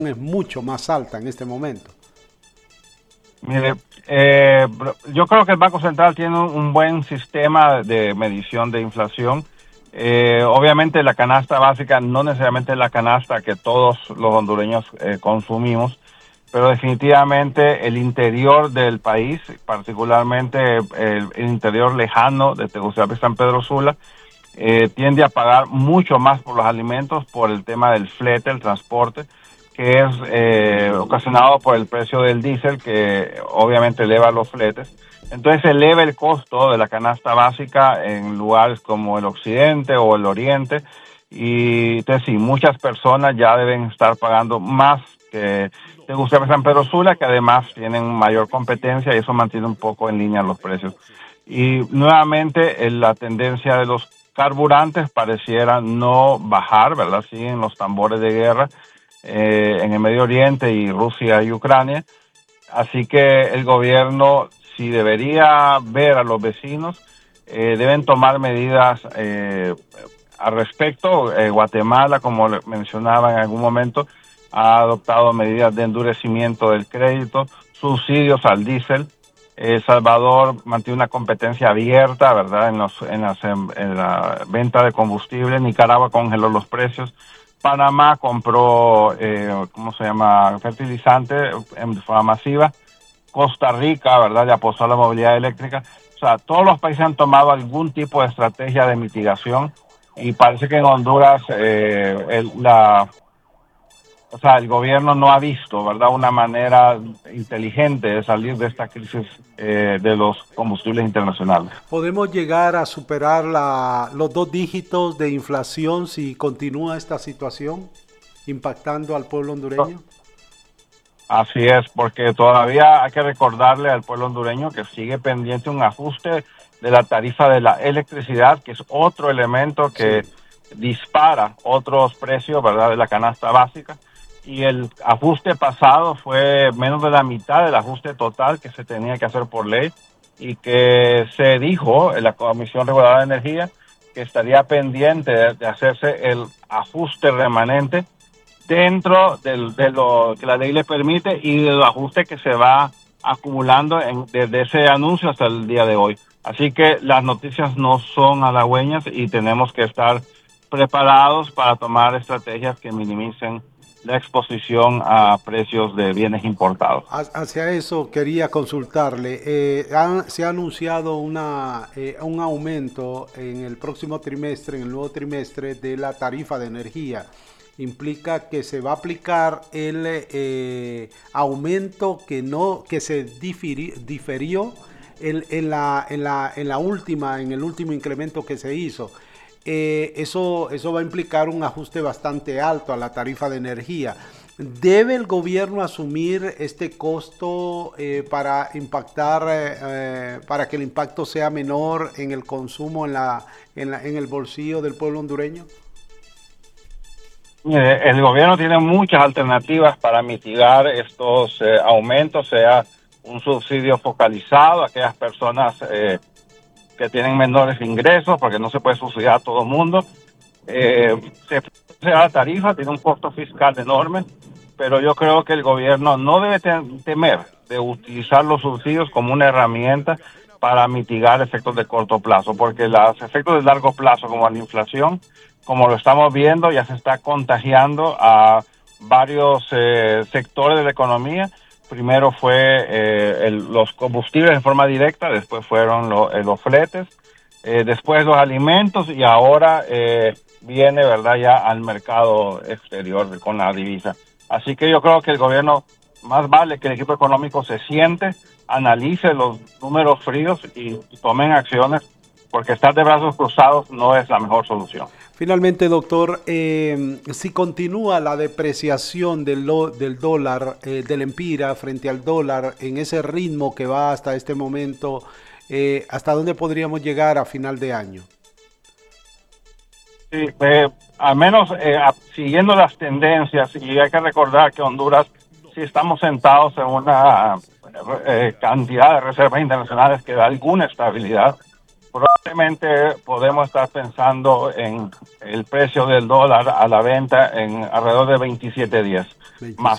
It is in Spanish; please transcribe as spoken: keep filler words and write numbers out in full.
es mucho más alta en este momento. Mire, eh, yo creo que el Banco Central tiene un, un buen sistema de medición de inflación. Eh, obviamente la canasta básica no necesariamente es la canasta que todos los hondureños eh, consumimos, pero definitivamente el interior del país, particularmente el, el interior lejano de Tegucigalpa y San Pedro Sula, eh, tiende a pagar mucho más por los alimentos por el tema del flete, el transporte, que es eh, ocasionado por el precio del diésel, que obviamente eleva los fletes. Entonces eleva el costo de la canasta básica en lugares como el occidente o el oriente, y entonces sí, muchas personas ya deben estar pagando más que Tegucigalpa y San Pedro Sula, que además tienen mayor competencia y eso mantiene un poco en línea los precios. Y nuevamente eh, la tendencia de los carburantes pareciera no bajar, ¿verdad? Siguen los tambores de guerra eh, en el Medio Oriente y Rusia y Ucrania. Así que el gobierno, si debería ver a los vecinos, eh, deben tomar medidas eh, al respecto. Eh, Guatemala, como mencionaba en algún momento, ha adoptado medidas de endurecimiento del crédito, subsidios al diésel. El Salvador mantiene una competencia abierta, ¿verdad?, en, los, en, las, en la venta de combustible. Nicaragua congeló los precios. Panamá compró, eh, ¿cómo se llama?, fertilizante en forma masiva. Costa Rica, ¿verdad?, le apostó a la movilidad eléctrica. O sea, todos los países han tomado algún tipo de estrategia de mitigación y parece que en Honduras eh, el, la, o sea, el gobierno no ha visto, ¿verdad?, una manera inteligente de salir de esta crisis eh, de los combustibles internacionales. ¿Podemos llegar a superar la, los dos dígitos de inflación si continúa esta situación impactando al pueblo hondureño? Así es, porque todavía hay que recordarle al pueblo hondureño que sigue pendiente un ajuste de la tarifa de la electricidad, que es otro elemento que sí dispara otros precios, ¿verdad?, de la canasta básica. Y el ajuste pasado fue menos de la mitad del ajuste total que se tenía que hacer por ley, y que se dijo en la Comisión Reguladora de Energía que estaría pendiente de, de hacerse el ajuste remanente dentro del, de lo que la ley le permite y de los ajustes que se va acumulando en, desde ese anuncio hasta el día de hoy. Así que las noticias no son halagüeñas y tenemos que estar preparados para tomar estrategias que minimicen la exposición a precios de bienes importados. Hacia eso quería consultarle. Eh, han, se ha anunciado una, eh, un aumento en el próximo trimestre, en el nuevo trimestre, de la tarifa de energía. Implica que se va a aplicar el eh, aumento que no que se difiri, diferió en, en, la, en, la, en la última, en el último incremento que se hizo. Eh, eso, eso va a implicar un ajuste bastante alto a la tarifa de energía. ¿Debe el gobierno asumir este costo eh, para impactar, eh, para que el impacto sea menor en el consumo, en, la, en, la, en el bolsillo del pueblo hondureño? Eh, el gobierno tiene muchas alternativas para mitigar estos eh, aumentos, sea un subsidio focalizado a aquellas personas eh, que tienen menores ingresos, porque no se puede subsidiar a todo el mundo. Eh, se la tarifa, tiene un costo fiscal enorme, pero yo creo que el gobierno no debe temer de utilizar los subsidios como una herramienta para mitigar efectos de corto plazo, porque los efectos de largo plazo, como la inflación, como lo estamos viendo, ya se está contagiando a varios eh, sectores de la economía. Primero fue eh, el, los combustibles en forma directa, después fueron lo, eh, los fletes, eh, después los alimentos y ahora eh, viene, ¿verdad?, ya al mercado exterior con la divisa. Así que yo creo que el gobierno, más vale que el equipo económico se siente, analice los números fríos y, y tomen acciones, porque estar de brazos cruzados no es la mejor solución. Finalmente, doctor, eh, si continúa la depreciación del, lo, del dólar, eh, del empira frente al dólar en ese ritmo que va hasta este momento, eh, ¿hasta dónde podríamos llegar a final de año? Sí, eh, al menos eh, a, siguiendo las tendencias, y hay que recordar que Honduras, si estamos sentados en una eh, cantidad de reservas internacionales que da alguna estabilidad, probablemente podemos estar pensando en el precio del dólar a la venta en alrededor de veintisiete días, más